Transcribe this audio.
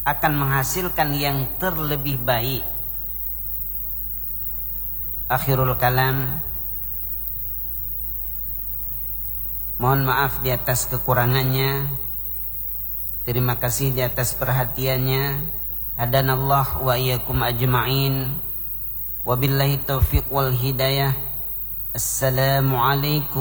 akan menghasilkan yang terlebih baik. Akhirul kalam, mohon maaf di atas kekurangannya. Terima kasih di atas perhatiannya. Hadanallah wa iyyakum ajma'in. Wabillahi taufiq wal hidayah. Assalamualaikum